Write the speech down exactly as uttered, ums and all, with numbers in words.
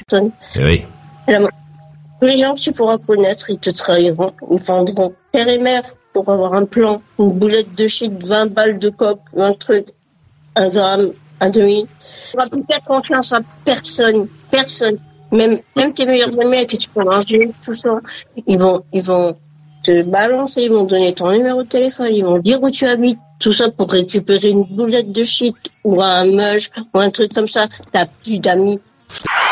personne. Eh oui. Alors, tous les gens que tu pourras connaître, ils te trahiront. Ils vendront père et mère pour avoir un plan, une boulette de shit, vingt balles de coke, un truc, un gramme, un demi. Tu n'auras plus faire confiance à personne. Personne. Même, même tes meilleurs amis avec qui tu peux manger, tout ça, ils vont, ils vont te balancer, ils vont donner ton numéro de téléphone, ils vont dire où tu habites, tout ça pour récupérer une boulette de shit ou un mush ou un truc comme ça. T'as plus d'amis.